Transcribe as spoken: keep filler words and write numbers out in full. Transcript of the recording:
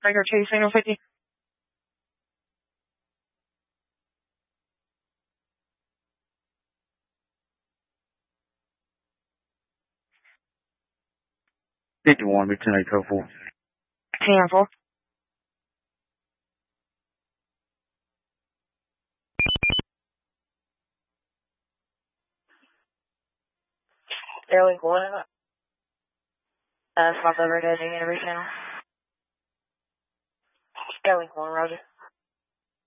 Tiger two, signal fifty. fifty-one, be ten eight oh four. ten four. Airlink one, uh, swap over to new University channel. Airlink one, roger.